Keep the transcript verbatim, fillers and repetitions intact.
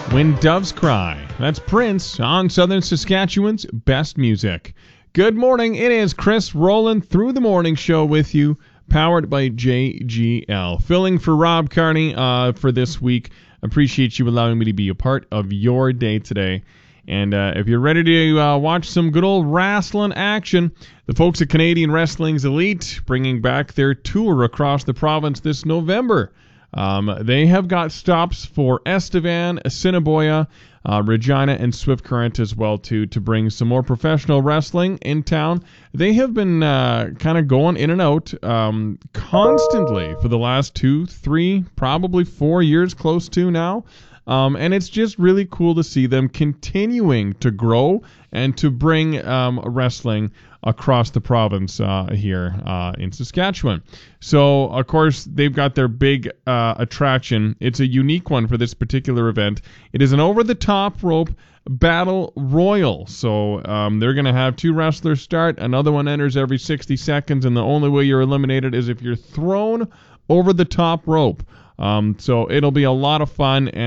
When Doves Cry. That's Prince on Southern Saskatchewan's best music. Good morning. It is Chris rolling through the morning show with you, powered by J G L. Filling for Rob Carney uh, for this week. Appreciate you allowing me to be a part of your day today. And uh, if you're ready to uh, watch some good old wrestling action, the folks at Canadian Wrestling's Elite bringing back their tour across the province this November. Um, they have got stops for Estevan, Assiniboia, uh, Regina, and Swift Current as well too, to bring some more professional wrestling in town. They have been uh, kind of going in and out um, constantly for the last two, three, probably four years, close to now. Um, and it's just really cool to see them continuing to grow and to bring um, wrestling across the province uh, here uh, in Saskatchewan. So, of course, they've got their big uh, attraction. It's a unique one for this particular event. It is an over-the-top rope battle royal. So um, they're going to have two wrestlers start. Another one enters every sixty seconds, and the only way you're eliminated is if you're thrown over the top rope. Um, so it'll be a lot of fun. And